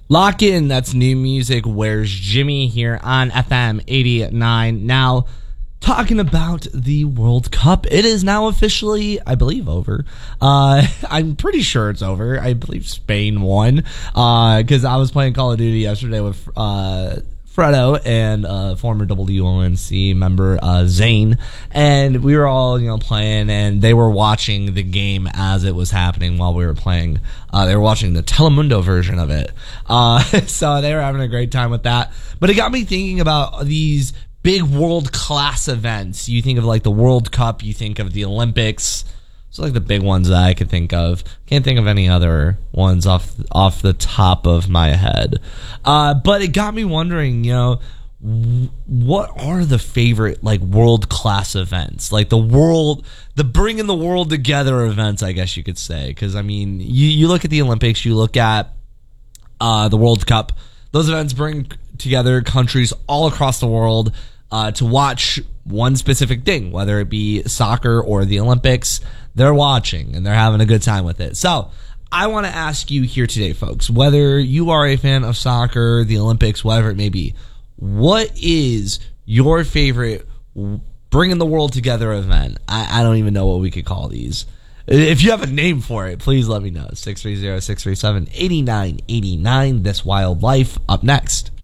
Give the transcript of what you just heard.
Lock in, that's new music. Where's Jimmy here on FM 89. Now, talking about the World Cup. It is now officially, I believe, over. I'm pretty sure it's over. I believe Spain won. Because I was playing Call of Duty yesterday with Fredo and former WONC member Zane, and we were all playing, and they were watching the game as it was happening while we were playing. They were watching the Telemundo version of it, so they were having a great time with that. But it got me thinking about these big world class events. You think of like the World Cup, you think of the Olympics. It's like the big ones that I could think of. Can't think of any other ones off the top of my head. But it got me wondering, what are the favorite like world class events? Like the bringing the world together events, I guess you could say. Because I mean, you look at the Olympics, you look at the World Cup. Those events bring together countries all across the world to watch one specific thing, whether it be soccer or the Olympics. They're watching and they're having a good time with it. So I want to ask you here today, folks, whether you are a fan of soccer, the Olympics, whatever it may be, what is your favorite bringing the world together event? I don't even know what we could call these. If you have a name for it, please let me know. 630-637-8989. This Wild Life up next.